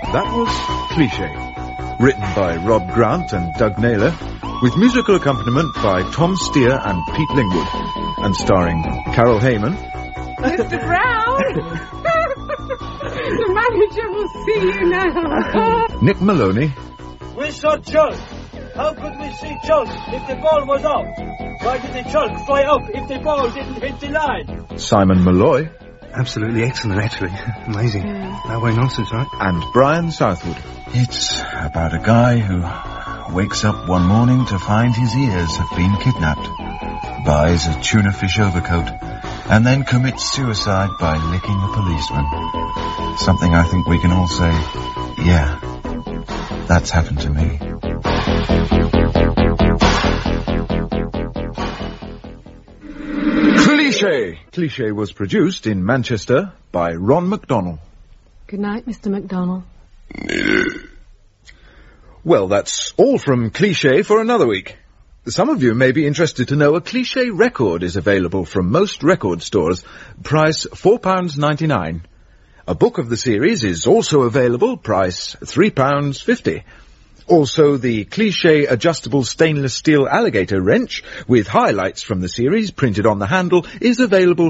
That was Cliché, written by Rob Grant and Doug Naylor, with musical accompaniment by Tom Steer and Pete Lingwood, and starring Carol Heyman, Mr. Brown! The manager will see you now. Nick Maloney, We saw Chunk. How could we see Chunk if the ball was off? Why did the Chunk fly up if the ball didn't hit the line? Simon Malloy, Absolutely excellent, actually. Amazing. No way nonsense, right? and Brian Southwood. It's about a guy who wakes up one morning to find his ears have been kidnapped, buys a tuna fish overcoat, and then commits suicide by licking a policeman. Something I think we can all say, yeah, that's happened to me. Cliché! Cliché was produced in Manchester by Ron MacDonald. Good night, Mr. MacDonald. Well, that's all from Cliché for another week. Some of you may be interested to know a Cliché record is available from most record stores, price £4.99. A book of the series is also available, price £3.50. Also, the Cliché adjustable stainless steel alligator wrench with highlights from the series printed on the handle is available